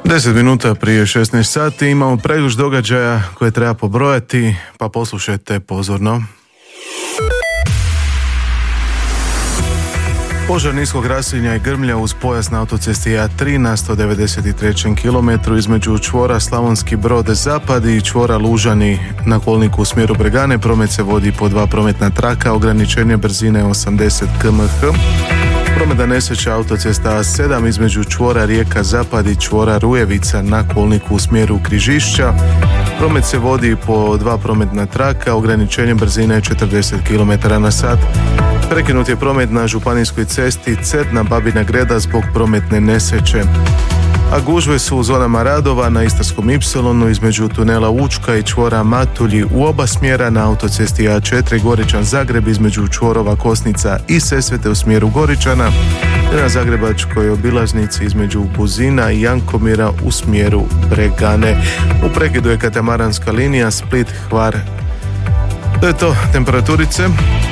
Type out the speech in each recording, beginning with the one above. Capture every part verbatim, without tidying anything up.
deset minuta prije šesnaest sati imamo pregršt događaja koje treba pobrojati, pa poslušajte pozorno. Požar niskog raslinja i grmlja uz pojas na autocesti A tri na sto devedeset trećem kilometru između čvora Slavonski Brod zapad i čvora Lužani na kolniku u smjeru Bregane. Promet se vodi po dva prometna traka, ograničenje brzine osamdeset kilometara. Prometna nesreća autocesta A sedam između čvora Rijeka zapad i čvora Rujevica na kolniku u smjeru Križišća. Promet se vodi po dva prometna traka, ograničenje brzine četrdeset kilometara na sat. Prekinut je promet na županijskoj cesti Cetna Babina Greda zbog prometne nesreće. A gužve su u zonama radova na Istarskom Ipsilonu između tunela Učka i čvora Matulji u oba smjera, na autocesti A četiri Goričan Zagreb između čvorova Kosnica i Sesvete u smjeru Goričana, te na zagrebačkoj obilaznici između Buzina i Jankomira u smjeru Bregane. U prekidu je katamaranska linija Split Hvar. To je to, temperaturice.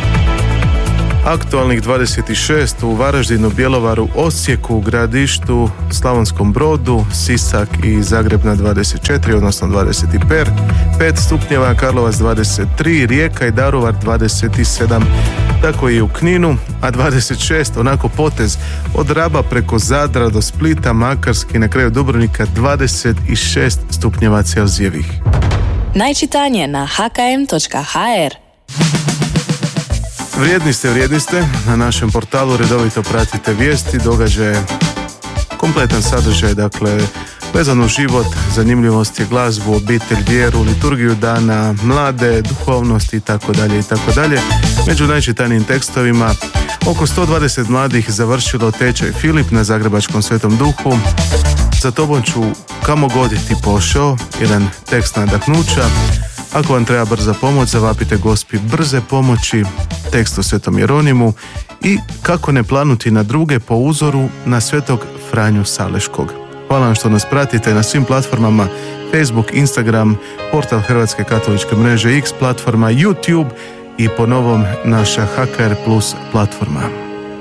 Aktualnih dvadeset šest u Varaždinu, Bjelovaru, Osijeku, Gradištu, Slavonskom Brodu, Sisak i Zagreb na dvadeset četiri, odnosno dvadeset pet stupnjeva, Karlovac dvadeset tri, Rijeka i Daruvar dvadeset sedam, tako i u Kninu, a dvadeset šest, onako potez od Raba preko Zadra do Splita, Makarski, na kraju Dubrovnika dvadeset šest stupnjeva Celzijevih. Najčitanije na ha ka em točka ha er. Vrijedni ste, vrijedni ste. Na našem portalu redovito pratite vijesti, događaje, kompletan sadržaj, dakle, vezan uz život, zanimljivosti, glazbu, obitelj, vjeru, liturgiju dana, mlade, duhovnost i tako dalje i tako dalje. Među najčitanijim tekstovima oko sto dvadeset mladih završilo tečaj Filip na zagrebačkom Svetom Duhu. Za tobom ću kamo god ti pošao, jedan tekst nadahnuća. Ako vam treba brza pomoć, zavapite Gospi brze pomoći, tekst o Svetom Jeronimu i kako ne planuti na druge po uzoru na Svetog Franju Saleškog. Hvala vam što nas pratite na svim platformama Facebook, Instagram, portal Hrvatske katoličke mreže X platforma, YouTube i po novom naša H K R Plus platforma.